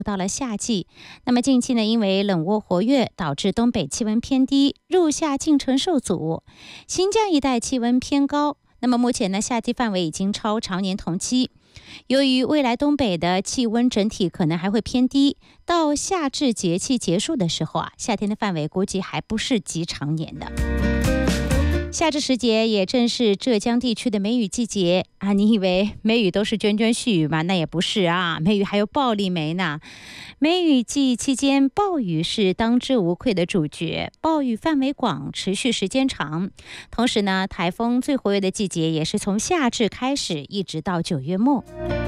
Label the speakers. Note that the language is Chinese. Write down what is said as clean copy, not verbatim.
Speaker 1: 到了夏季。那么近期呢，因为冷涡活跃，导致东北气温偏低，入夏进程受阻，新疆一带气温偏高。那么目前呢，夏季范围已经超常年同期。由于未来东北的气温整体可能还会偏低，到夏至节气结束的时候夏天的范围估计还不是及常年的。夏至时节也正是浙江地区的梅雨季节啊！你以为梅雨都是涓涓细雨吗？那也不是啊，梅雨还有暴力梅呢。梅雨季期间，暴雨是当之无愧的主角，暴雨范围广，持续时间长。同时呢，台风最活跃的季节也是从夏至开始，一直到9月末。